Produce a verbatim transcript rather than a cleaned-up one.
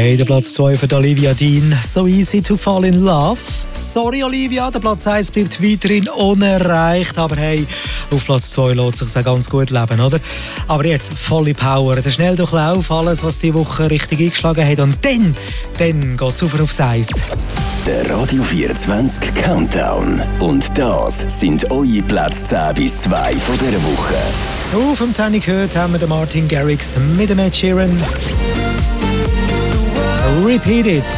Hey, der Platz zwei für Olivia Dean. So easy to fall in love. Sorry Olivia, der Platz eins bleibt weiterhin unerreicht. Aber hey, auf Platz zwei lässt sich auch ganz gut leben, oder? Aber jetzt volle Power, der Schnelldurchlauf, alles, was diese Woche richtig eingeschlagen hat. Und dann, dann geht es auf aufs Eis. Der Radio vierundzwanzig Countdown. Und das sind eure Platz zehn bis zwei von dieser Woche. Auf dem zehn gehört haben wir den Martin Garrix mit dem Ed Sheeran. Repeat It.